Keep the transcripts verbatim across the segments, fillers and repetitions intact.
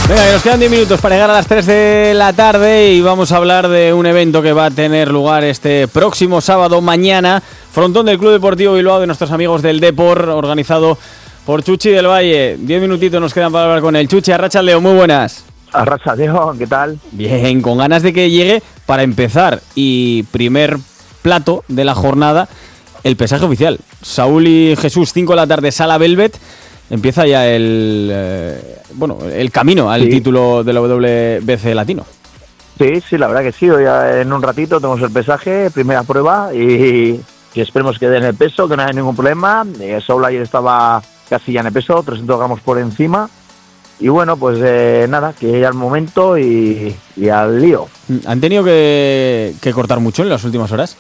Venga, que nos quedan diez minutos para llegar a las tres de la tarde y vamos a hablar de un evento que va a tener lugar este próximo sábado, mañana, frontón del Club Deportivo Bilbao de nuestros amigos del Depor, organizado por Chuchi del Valle. Diez minutitos nos quedan para hablar con el Chuchi. Arratsaldeon, muy buenas. Arratsaldeon, ¿qué tal? Bien, con ganas de que llegue para empezar. Y primer plato de la jornada, el pesaje oficial. Saúl y Jesús, cinco de la tarde, Sala Velvet. Empieza ya el eh, bueno el camino al sí. título de la W B C Latino. Sí, sí, la verdad que sí. Hoy en un ratito tenemos el pesaje, primera prueba, y que esperemos que den el peso, que no haya ningún problema. Eh, Saúl ayer estaba casi ya en el peso, trescientos gramos por encima. Y bueno, pues eh, nada, que ya el momento y, y al lío. ¿Han tenido que, que cortar mucho en las últimas horas?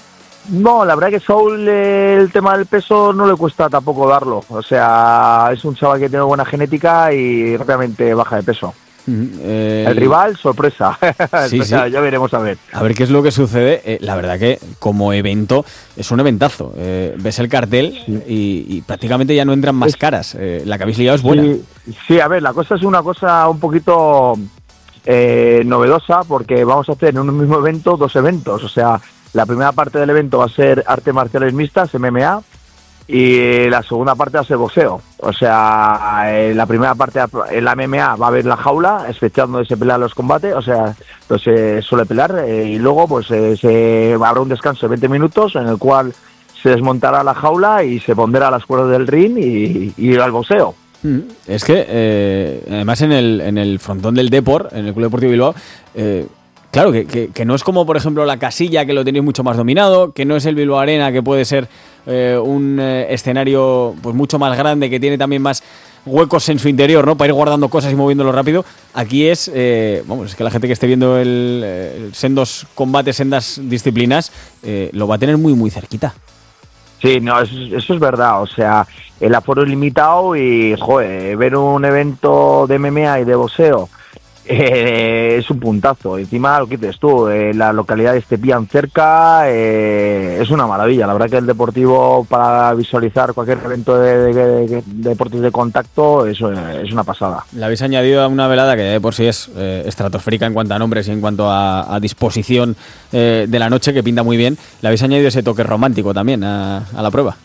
No, la verdad que Saúl eh, el tema del peso no le cuesta tampoco darlo. O sea, es un chaval que tiene buena genética y rápidamente baja de peso. Eh, el rival, sorpresa. Sí, o sea, sí. Ya veremos a ver. A ver qué es lo que sucede. Eh, la verdad que como evento es un eventazo. Eh, ves el cartel sí. y, y prácticamente ya no entran más caras. Eh, la que habéis liado es buena. Sí, sí, a ver, la cosa es una cosa un poquito eh, novedosa porque vamos a hacer en un mismo evento dos eventos. O sea, la primera parte del evento va a ser artes marciales mixtas, M M A, y la segunda parte va a ser boxeo. O sea, en la primera parte, en la M M A va a haber la jaula, es fecha donde se pelean los combates, o sea, pues se suele pelear, eh, y luego pues eh, se habrá un descanso de veinte minutos en el cual se desmontará la jaula y se pondrá las cuerdas del ring y, y irá al boxeo. Es que, eh, además en el, en el frontón del Depor, en el Club Deportivo Bilbao, eh, claro, que, que, que no es como, por ejemplo, la Casilla, que lo tenéis mucho más dominado, que no es el Bilbao Arena, que puede ser eh, un eh, escenario pues mucho más grande, que tiene también más huecos en su interior, ¿no? Para ir guardando cosas y moviéndolo rápido. Aquí es, eh, vamos, es que la gente que esté viendo el, el sendos combates, sendas disciplinas, eh, lo va a tener muy, muy cerquita. Sí, no, eso, eso es verdad. O sea, el aforo es limitado y, joder, ver un evento de M M A y de boxeo Eh, es un puntazo. Encima lo que dices tú, eh, la localidad de Estepian cerca, eh, es una maravilla. La verdad que el deportivo, para visualizar cualquier evento de, de, de, de deportes de contacto, eso es una pasada. Le habéis añadido a una velada que de por sí es eh, estratosférica en cuanto a nombres y en cuanto a, a disposición eh, de la noche, que pinta muy bien. Le habéis añadido ese toque romántico también a, a la prueba.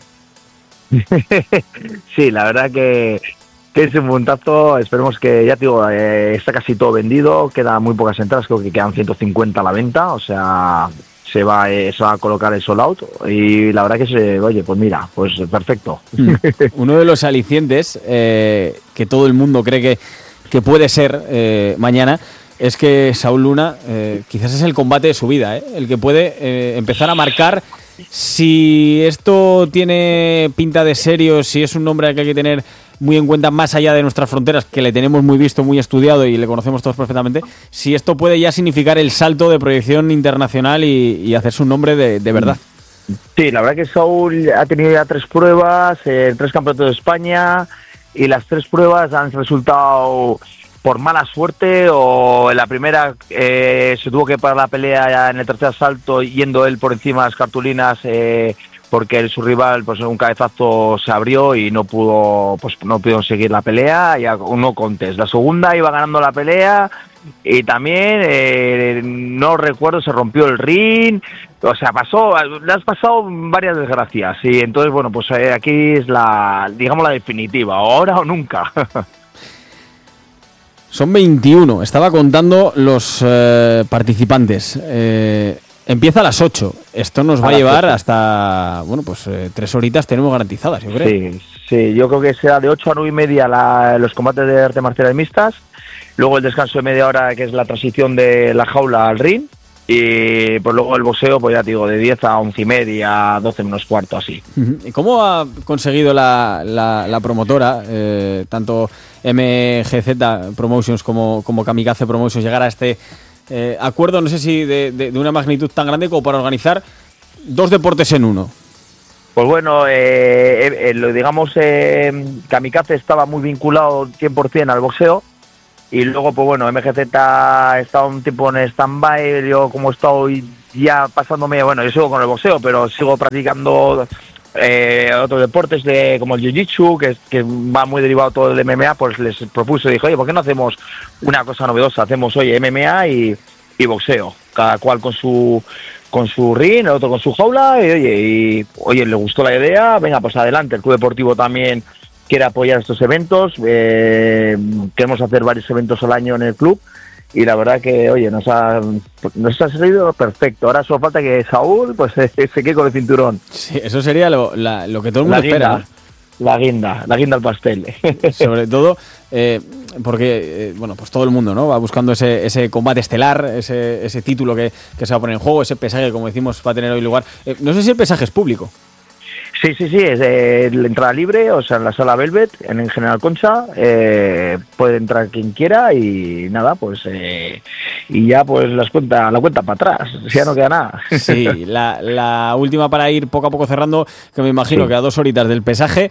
Sí, la verdad que que es un puntazo. Esperemos que, ya te digo, eh, está casi todo vendido, quedan muy pocas entradas, creo que quedan ciento cincuenta a la venta, o sea, se va, eh, se va a colocar el sold out y la verdad que se, oye, pues mira, pues perfecto. Uno de los alicientes eh, que todo el mundo cree que, que puede ser eh, mañana es que Saúl Luna eh, quizás es el combate de su vida, eh, el que puede eh, empezar a marcar si esto tiene pinta de serio, si es un nombre que hay que tener muy en cuenta más allá de nuestras fronteras, que le tenemos muy visto, muy estudiado y le conocemos todos perfectamente, si esto puede ya significar el salto de proyección internacional y, y hacerse un nombre de, de verdad. Sí, la verdad que Saúl ha tenido ya tres pruebas, eh, tres campeonatos de España, y las tres pruebas han resultado por mala suerte, o en la primera eh, se tuvo que parar la pelea ya en el tercer asalto, yendo él por encima de las cartulinas, eh, porque su rival, pues un cabezazo se abrió y no pudo, pues no pudieron seguir la pelea, y a uno contest. La segunda iba ganando la pelea y también eh, no recuerdo, se rompió el ring, o sea, pasó, le has pasado varias desgracias, y entonces bueno, pues eh, aquí es la, digamos, la definitiva, ahora o nunca. Son veintiuno, estaba contando los eh, participantes. Eh, empieza a las ocho. Esto nos va a, a llevar ocho. Hasta, bueno, pues eh, tres horitas tenemos garantizadas, yo creo. Sí, sí, yo creo que será de ocho a nueve y media la, los combates de artes marciales mixtas. Luego el descanso de media hora, que es la transición de la jaula al ring. Y pues luego el boxeo, pues ya te digo, de diez a once y media, doce menos cuarto, así. ¿Y cómo ha conseguido la, la, la promotora, eh, tanto M G Z Promotions como, como Kamikaze Promotions, llegar a este eh, acuerdo, no sé si de, de, de una magnitud tan grande como para organizar dos deportes en uno? Pues bueno, eh, eh, lo, digamos, eh, Kamikaze estaba muy vinculado cien por ciento al boxeo. Y luego, pues bueno, M G Z está un tiempo en stand-by. Yo, como he estado ya pasándome, bueno, yo sigo con el boxeo, pero sigo practicando eh, otros deportes de como el jiu-jitsu, que, que va muy derivado todo del M M A, pues les propuso y dijo, oye, ¿por qué no hacemos una cosa novedosa? Hacemos, oye, M M A y, y boxeo, cada cual con su con su ring, el otro con su jaula, y oye, y, oye, le gustó la idea, venga, pues adelante. El Club Deportivo también quiere apoyar estos eventos, eh, queremos hacer varios eventos al año en el club, y la verdad que, oye, nos ha, nos ha salido perfecto. Ahora solo falta que Saúl pues se quede con el cinturón. Sí, eso sería lo, la, lo que todo el mundo la guinda, espera. La guinda, la guinda al pastel. Sobre todo eh, porque, eh, bueno, pues todo el mundo, ¿no?, va buscando ese, ese combate estelar, ese, ese título que, que se va a poner en juego, ese pesaje, como decimos, va a tener hoy lugar. Eh, no sé si el pesaje es público. Sí, sí, sí, es de la entrada libre, o sea, en la sala Velvet, en el General Concha, eh, puede entrar quien quiera y nada, pues eh, y ya pues las cuenta, la cuenta para atrás, ya no queda nada. Sí, la, la última para ir poco a poco cerrando, que me imagino sí. que a dos horitas del pesaje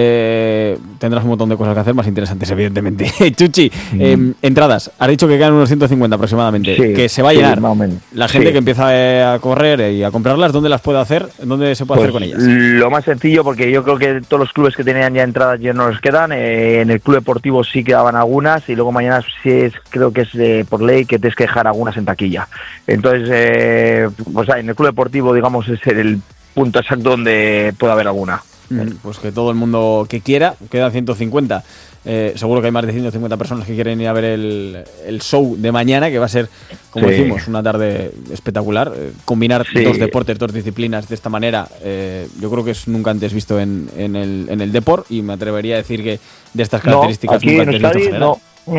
eh, tendrás un montón de cosas que hacer más interesantes, evidentemente. Chuchi, mm. eh, entradas, has dicho que quedan unos ciento cincuenta aproximadamente, sí, que se va a llenar. Sí, la gente sí. que empieza a correr y a comprarlas, ¿dónde las puede hacer? ¿Dónde se puede pues, hacer con ellas? Lo más sencillo, porque yo creo que todos los clubes que tenían ya entradas ya no les quedan. Eh, en el Club Deportivo sí quedaban algunas, y luego mañana sí es, creo que es eh, por ley que tienes que dejar algunas en taquilla. Entonces, eh, pues en el Club Deportivo, digamos, es el punto exacto donde puede haber alguna. Pues que todo el mundo que quiera, quedan ciento cincuenta. Eh, seguro que hay más de ciento cincuenta personas que quieren ir a ver el, el show de mañana, que va a ser, como sí. decimos, una tarde espectacular. Eh, combinar sí. dos deportes, dos disciplinas de esta manera, eh, yo creo que es nunca antes visto en, en el, en el deporte, y me atrevería a decir que de estas características no, aquí nunca en antes visto en no.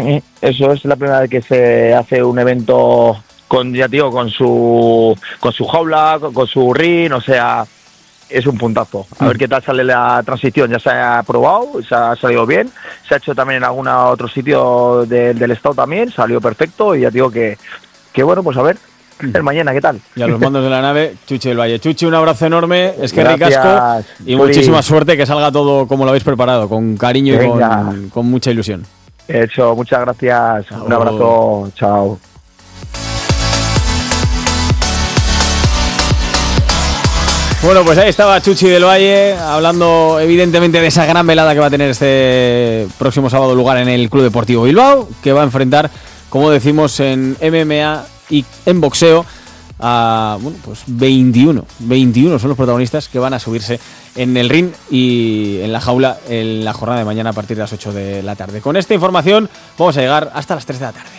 Eso es la primera vez que se hace un evento con, ya digo, con su, con su jaula, con, con su ring, o sea... Es un puntazo. A ver qué tal sale la transición. Ya se ha probado, se ha salido bien. Se ha hecho también en algún otro sitio de, del estado también. Salió perfecto y ya digo que, que bueno, pues a ver. El mañana, ¿qué tal? Y a los mandos de la nave, Chuchi del Valle. Chuchi, un abrazo enorme. Es que ricasco. Y muchísima suerte, que salga todo como lo habéis preparado, con cariño Venga. y con, con mucha ilusión. Hecho, muchas gracias. Chao. Un abrazo. Chao. Bueno, pues ahí estaba Chuchi del Valle, hablando evidentemente de esa gran velada que va a tener este próximo sábado lugar en el Club Deportivo Bilbao, que va a enfrentar, como decimos, en M M A y en boxeo a, bueno, pues veintiuno. veintiuno son los protagonistas que van a subirse en el ring y en la jaula en la jornada de mañana a partir de las ocho de la tarde. Con esta información vamos a llegar hasta las tres de la tarde.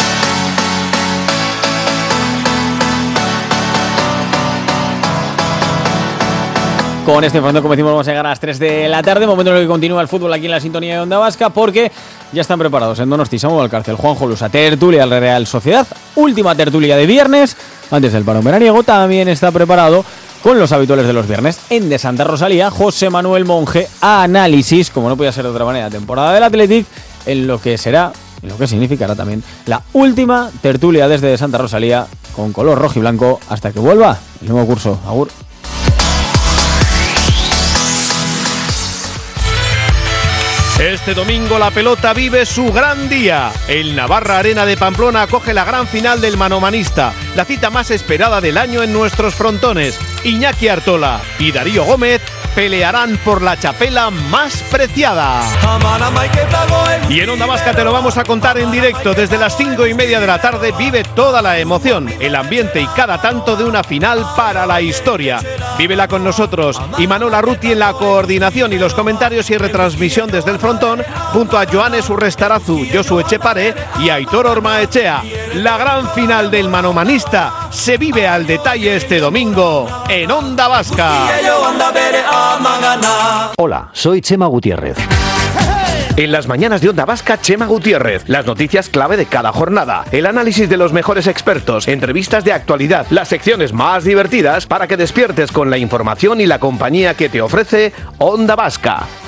Con esta información, como decimos, vamos a llegar a las tres de la tarde, momento en el que continúa el fútbol aquí en la sintonía de Onda Vasca, porque ya están preparados en Donosti, Samu Valcárcel, Juanjo Lusa, tertulia al Real Sociedad, última tertulia de viernes, antes del parón veraniego. También está preparado con los habituales de los viernes en De Santa Rosalía, José Manuel Monge, análisis, como no podía ser de otra manera, temporada del Athletic, en lo que será, en lo que significará también la última tertulia desde De Santa Rosalía, con color rojo y blanco, hasta que vuelva el nuevo curso. Agur. Este domingo la pelota vive su gran día. El Navarra Arena de Pamplona acoge la gran final del manomanista, la cita más esperada del año en nuestros frontones. Iñaki Artola y Darío Gómez pelearán por la chapela más preciada. Y en Onda Vasca te lo vamos a contar en directo. Desde las cinco y media de la tarde vive toda la emoción, el ambiente y cada tanto de una final para la historia. Vívela con nosotros. Imanol Arruti en la coordinación y los comentarios y retransmisión desde el frontón, junto a Joanes Urrestarazu, Josu Echepare y Aitor Ormaechea. La gran final del manomanista se vive al detalle este domingo en Onda Vasca. Hola, soy Chema Gutiérrez. En las mañanas de Onda Vasca, Chema Gutiérrez. Las noticias clave de cada jornada, el análisis de los mejores expertos, entrevistas de actualidad, las secciones más divertidas para que despiertes con la información y la compañía que te ofrece Onda Vasca.